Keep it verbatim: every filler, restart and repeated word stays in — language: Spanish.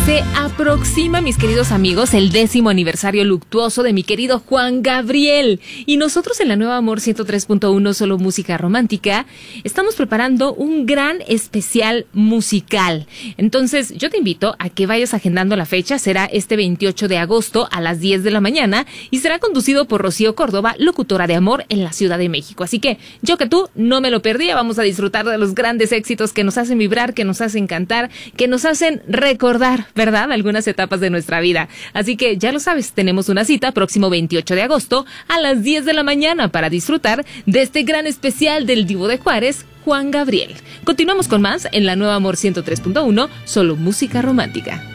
Se aproxima, mis queridos amigos, el décimo aniversario luctuoso de mi querido Juan Gabriel. Y nosotros en la Nueva Amor ciento tres punto uno, solo música romántica, estamos preparando un gran especial musical. Entonces, yo te invito a que vayas agendando la fecha. Será este veintiocho de agosto a las diez de la mañana y será conducido por Rocío Córdoba, locutora de amor en la Ciudad de México. Así que, yo que tú, no me lo perdí. Vamos a disfrutar de los grandes éxitos que nos hacen vibrar, que nos hacen cantar, que nos hacen recordar, ¿verdad?, algunas etapas de nuestra vida. Así que ya lo sabes, tenemos una cita próximo veintiocho de agosto a las diez de la mañana para disfrutar de este gran especial del Divo de Juárez, Juan Gabriel. Continuamos con más en la Nueva Amor ciento tres punto uno, solo música romántica.